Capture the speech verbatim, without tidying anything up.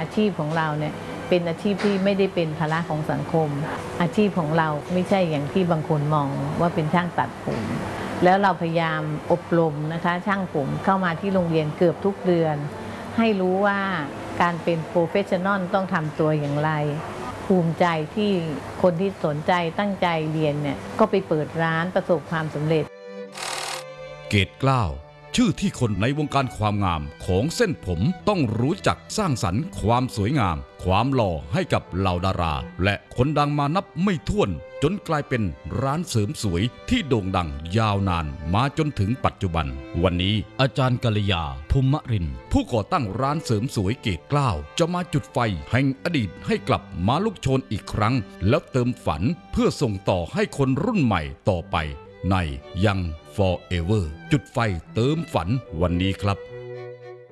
อาชีพของเราเนี่ยเป็นอาชีพที่ไม่ได้เป็นภาระของสังคมอาชีพของเราไม่ใช่อย่างที่บางคนมองว่าเป็นช่างตัดผมแล้วเราพยายามอบรมนะคะช่างผมเข้ามาที่โรงเรียนเกือบทุกเดือนให้รู้ว่าการเป็นโปรเฟชชั่นอลต้องทำตัวอย่างไรภูมิใจที่คนที่สนใจตั้งใจเรียนเนี่ยก็ไปเปิดร้านประสบความสำเร็จเกรดเกล้าชื่อที่คนในวงการความงามของเส้นผมต้องรู้จักสร้างสรรค์ความสวยงามความหล่อให้กับเหล่าดาราและคนดังมานับไม่ถ้วนจนกลายเป็นร้านเสริมสวยที่โด่งดังยาวนานมาจนถึงปัจจุบันวันนี้อาจารย์กัลยาภูมิรินทร์ผู้ก่อตั้งร้านเสริมสวยเกรดเกล้าจะมาจุดไฟแห่งอดีตให้กลับมาลุกโชนอีกครั้งแล้วเติมฝันเพื่อส่งต่อให้คนรุ่นใหม่ต่อไปในยัง Forever จุดไฟเติมฝันวันนี้ครับ